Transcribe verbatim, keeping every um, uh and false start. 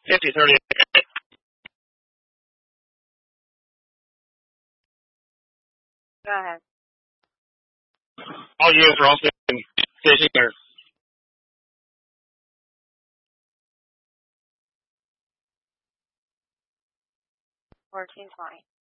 fifty thirty. Go ahead. All units are also in station or Fourteen twenty.